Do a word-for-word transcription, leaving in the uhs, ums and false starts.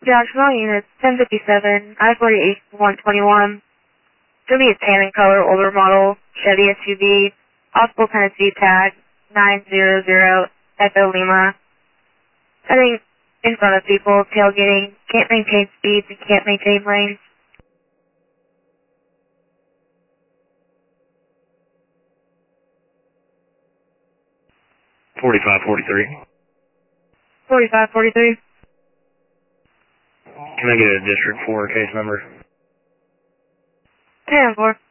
Josh, all units, ten fifty-seven, I forty-eight, one twenty-one. Show me a tan in color, older model, Chevy S U V, Possible Tennessee tag, nine zero zero, Echo Lima. Heading in front of people, tailgating, can't maintain speeds and can't maintain lanes. forty-five forty-three. forty-five forty-three. Can I get a District four case number? ten four.